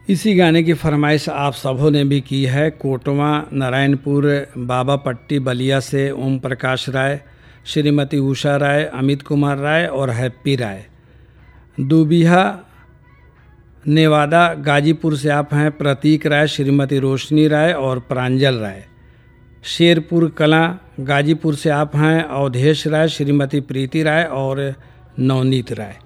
इसी गाने की फरमाइश आप सबों ने भी की है। कोटवा नारायणपुर बाबा पट्टी बलिया से ओम प्रकाश राय, श्रीमती उषा राय, अमित कुमार राय और हैप्पी राय। दूबिहा नेवादा गाजीपुर से आप हैं प्रतीक राय, श्रीमती रोशनी राय और प्रांजल राय। शेरपुर कलां गाजीपुर से आप हैं अवधेश राय, श्रीमती प्रीति राय और नवनीत राय।